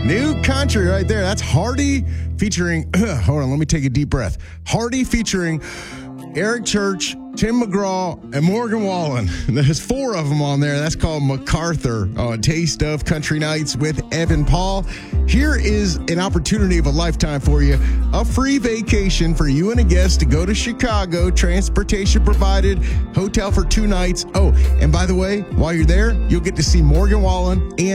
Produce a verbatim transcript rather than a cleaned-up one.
New country right there. That's Hardy featuring, hold on, let me take a deep breath. Hardy featuring Eric Church, Tim McGraw, and Morgan Wallen. There's four of them on there. That's called MacArthur on Taste of Country Nights with Evan Paul. Here is an opportunity of a lifetime for you. A free vacation for you and a guest to go to Chicago. Transportation provided. Hotel for two nights. Oh, and by the way, while you're there, you'll get to see Morgan Wallen and